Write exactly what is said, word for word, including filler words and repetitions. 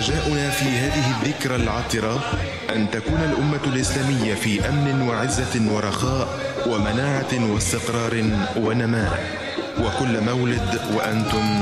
رجاؤنا في هذه الذكرى العطرة أن تكون الأمة الإسلامية في أمن وعزة ورخاء ومناعة واستقرار ونماء، وكل مولد وأنتم